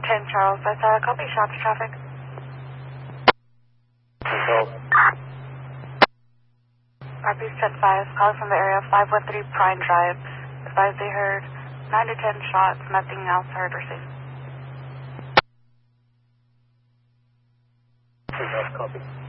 10 Charles, that's copy, shots traffic. RP's 10-5, calling from the area 513 Pine Drive. Advised they heard 9 to 10 shots, nothing else heard or seen. Copy.